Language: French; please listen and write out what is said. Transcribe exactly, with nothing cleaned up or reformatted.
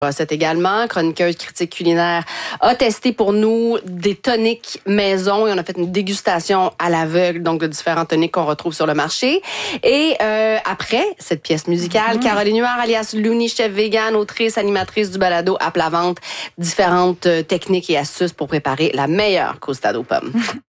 Recette également, chroniqueuse critique culinaire, a testé pour nous des toniques maison et on a fait une dégustation à l'aveugle, donc de différents toniques qu'on retrouve sur le marché. Et euh, après cette pièce musicale, mm-hmm. Caroline Huard, alias Looney, chef vegan, autrice, animatrice du balado à plat ventre, différentes techniques et astuces pour préparer la meilleure croustade aux pommes.